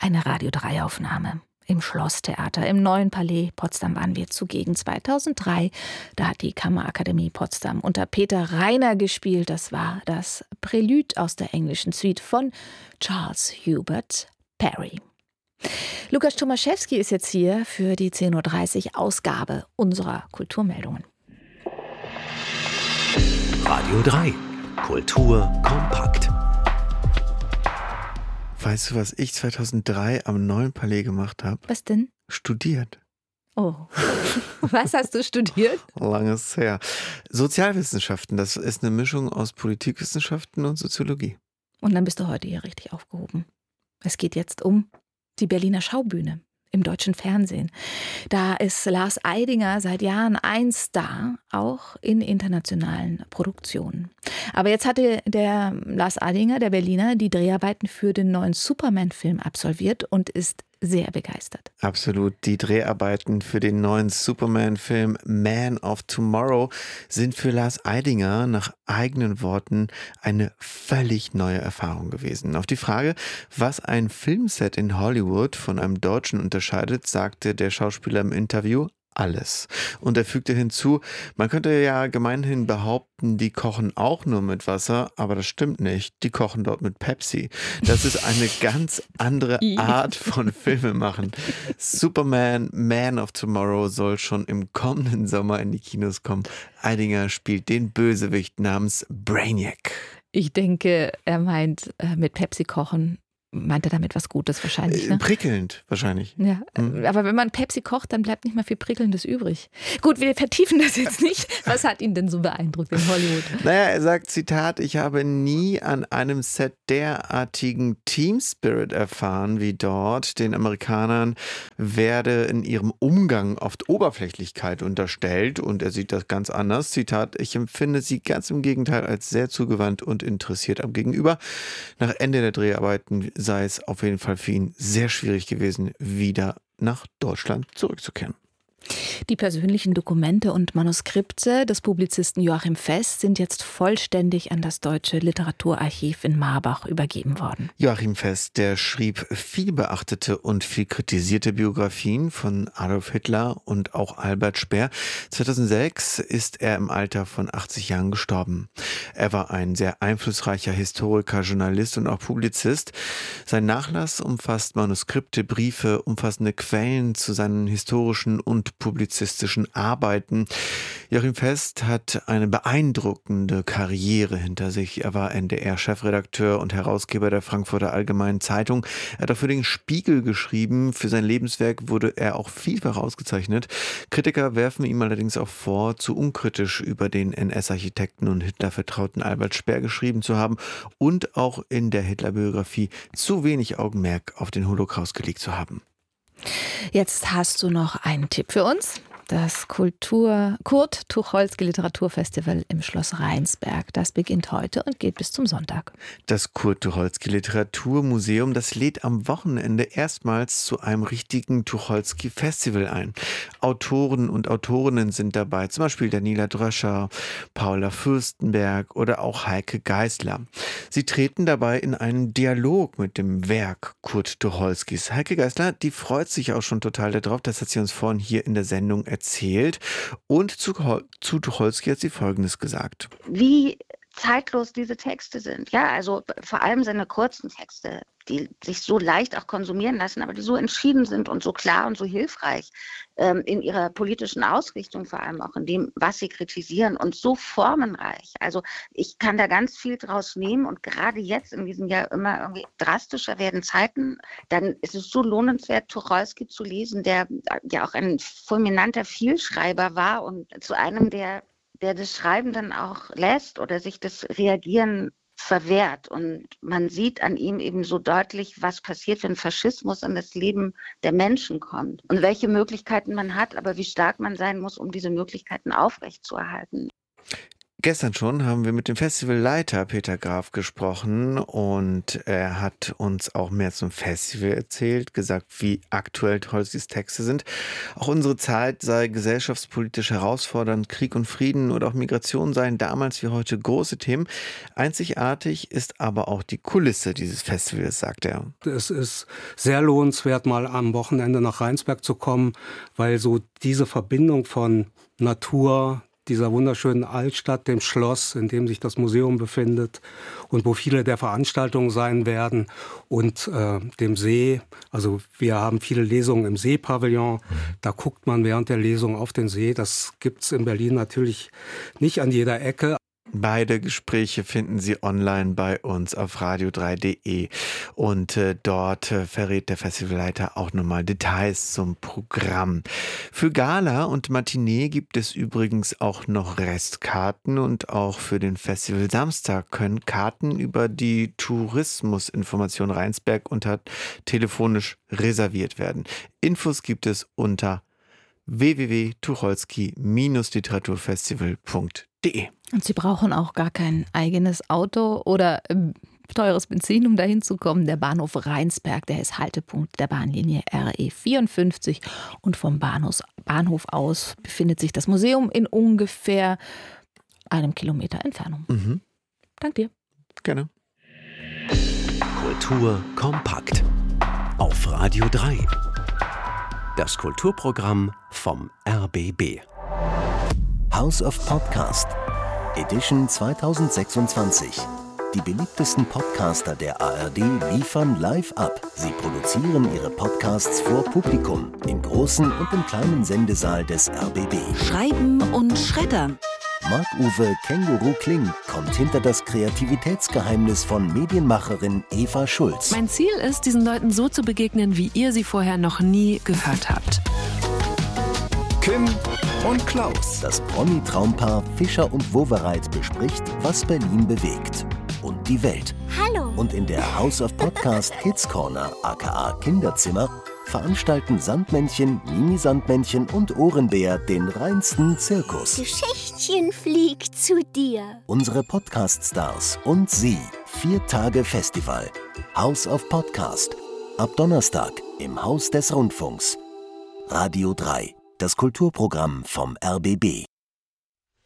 Eine Radio-3-Aufnahme im Schlosstheater im Neuen Palais Potsdam waren wir zugegen 2003. Da hat die Kammerakademie Potsdam unter Peter Rainer gespielt. Das war das Prälude aus der englischen Suite von Charles Hubert Parry. Lukas Tomaszewski ist jetzt hier für die 10.30 Uhr Ausgabe unserer Kulturmeldungen. Radio 3. Kultur kompakt. Weißt du, was ich 2003 am Neuen Palais gemacht habe? Was denn? Studiert. Oh, was hast du studiert? Langes her. Sozialwissenschaften, das ist eine Mischung aus Politikwissenschaften und Soziologie. Und dann bist du heute hier richtig aufgehoben. Es geht jetzt um die Berliner Schaubühne im deutschen Fernsehen. Da ist Lars Eidinger seit Jahren ein Star, auch in internationalen Produktionen. Aber jetzt hatte der Lars Eidinger, der Berliner, die Dreharbeiten für den neuen Superman-Film absolviert und ist sehr begeistert. Absolut. Die Dreharbeiten für den neuen Superman-Film Man of Tomorrow sind für Lars Eidinger nach eigenen Worten eine völlig neue Erfahrung gewesen. Auf die Frage, was ein Filmset in Hollywood von einem deutschen unterscheidet, sagte der Schauspieler im Interview: alles. Und er fügte hinzu, man könnte ja gemeinhin behaupten, die kochen auch nur mit Wasser, aber das stimmt nicht. Die kochen dort mit Pepsi. Das ist eine ganz andere Art von Filmemachen. Superman, Man of Tomorrow soll schon im kommenden Sommer in die Kinos kommen. Eidinger spielt den Bösewicht namens Brainiac. Ich denke, er meint mit Pepsi kochen. Meint er damit was Gutes wahrscheinlich, ne? Prickelnd wahrscheinlich. Ja, aber wenn man Pepsi kocht, dann bleibt nicht mehr viel Prickelndes übrig. Gut, wir vertiefen das jetzt nicht. Was hat ihn denn so beeindruckt in Hollywood? Naja, er sagt, Zitat, ich habe nie an einem Set derartigen Team Spirit erfahren wie dort. Den Amerikanern werde in ihrem Umgang oft Oberflächlichkeit unterstellt und er sieht das ganz anders. Zitat, ich empfinde sie ganz im Gegenteil als sehr zugewandt und interessiert am Gegenüber. Nach Ende der Dreharbeiten sei es auf jeden Fall für ihn sehr schwierig gewesen, wieder nach Deutschland zurückzukehren. Die persönlichen Dokumente und Manuskripte des Publizisten Joachim Fest sind jetzt vollständig an das Deutsche Literaturarchiv in Marbach übergeben worden. Joachim Fest, der schrieb viel beachtete und viel kritisierte Biografien von Adolf Hitler und auch Albert Speer. 2006 ist er im Alter von 80 Jahren gestorben. Er war ein sehr einflussreicher Historiker, Journalist und auch Publizist. Sein Nachlass umfasst Manuskripte, Briefe, umfassende Quellen zu seinen historischen und publizistischen Arbeiten. Joachim Fest hat eine beeindruckende Karriere hinter sich. Er war NDR-Chefredakteur und Herausgeber der Frankfurter Allgemeinen Zeitung. Er hat auch für den Spiegel geschrieben. Für sein Lebenswerk wurde er auch vielfach ausgezeichnet. Kritiker werfen ihm allerdings auch vor, zu unkritisch über den NS-Architekten und Hitler-Vertrauten Albert Speer geschrieben zu haben und auch in der Hitler-Biografie zu wenig Augenmerk auf den Holocaust gelegt zu haben. Jetzt hast du noch einen Tipp für uns. Das Kurt-Tucholsky Literaturfestival im Schloss Rheinsberg. Das beginnt heute und geht bis zum Sonntag. Das Kurt-Tucholsky Literaturmuseum, das lädt am Wochenende erstmals zu einem richtigen Tucholsky-Festival ein. Autoren und Autorinnen sind dabei, zum Beispiel Daniela Dröscher, Paula Fürstenberg oder auch Heike Geisler. Sie treten dabei in einen Dialog mit dem Werk Kurt Tucholskys. Heike Geisler, die freut sich auch schon total darauf, das hat sie uns vorhin hier in der Sendung erzählt. Und zu Tucholsky hat sie Folgendes gesagt. Wie zeitlos diese Texte sind. Ja, also vor allem seine kurzen Texte, die sich so leicht auch konsumieren lassen, aber die so entschieden sind und so klar und so hilfreich in ihrer politischen Ausrichtung, vor allem auch in dem, was sie kritisieren und so formenreich. Also ich kann da ganz viel draus nehmen und gerade jetzt in diesen ja immer irgendwie drastischer werden Zeiten, dann ist es so lohnenswert, Tucholsky zu lesen, der ja auch ein fulminanter Vielschreiber war und zu einem, der das Schreiben dann auch lässt oder sich das Reagieren verwehrt. Und man sieht an ihm eben so deutlich, was passiert, wenn Faschismus in das Leben der Menschen kommt und welche Möglichkeiten man hat, aber wie stark man sein muss, um diese Möglichkeiten aufrechtzuerhalten. Gestern schon haben wir mit dem Festivalleiter Peter Graf gesprochen und er hat uns auch mehr zum Festival erzählt, gesagt, wie aktuell Tucholskys Texte sind. Auch unsere Zeit sei gesellschaftspolitisch herausfordernd, Krieg und Frieden oder auch Migration seien damals wie heute große Themen. Einzigartig ist aber auch die Kulisse dieses Festivals, sagt er. Es ist sehr lohnenswert, mal am Wochenende nach Rheinsberg zu kommen, weil so diese Verbindung von Natur, dieser wunderschönen Altstadt, dem Schloss, in dem sich das Museum befindet und wo viele der Veranstaltungen sein werden, und dem See. Also wir haben viele Lesungen im Seepavillon. Da guckt man während der Lesung auf den See. Das gibt es in Berlin natürlich nicht an jeder Ecke. Beide Gespräche finden Sie online bei uns auf radio3.de und dort verrät der Festivalleiter auch nochmal Details zum Programm. Für Gala und Matinee gibt es übrigens auch noch Restkarten und auch für den Festival Samstag können Karten über die Tourismusinformation Rheinsberg unter telefonisch reserviert werden. Infos gibt es unter www.tucholsky-literaturfestival.de. Und Sie brauchen auch gar kein eigenes Auto oder teures Benzin, um dahin zu kommen. Der Bahnhof Rheinsberg, der ist Haltepunkt der Bahnlinie RE 54 und vom Bahnhof aus befindet sich das Museum in ungefähr 1 Kilometer Entfernung. Dank dir. Gerne. Kultur kompakt auf Radio 3. Das Kulturprogramm vom RBB. House of Podcast Edition 2026. Die beliebtesten Podcaster der ARD liefern live ab. Sie produzieren ihre Podcasts vor Publikum im großen und im kleinen Sendesaal des RBB. Schreiben und schreddern. Marc-Uwe Känguru Kling kommt hinter das Kreativitätsgeheimnis von Medienmacherin Eva Schulz. Mein Ziel ist, diesen Leuten so zu begegnen, wie ihr sie vorher noch nie gehört habt. Kim und Klaus. Das Promi-Traumpaar Fischer und Wowereit bespricht, was Berlin bewegt und die Welt. Hallo. Und in der House of Podcast Kids Corner, aka Kinderzimmer, veranstalten Sandmännchen, Mini-Sandmännchen und Ohrenbär den reinsten Zirkus. Geschichtchen fliegt zu dir. Unsere Podcast-Stars und Sie. 4 Tage Festival. House of Podcast. Ab Donnerstag im Haus des Rundfunks. Radio 3. Das Kulturprogramm vom RBB.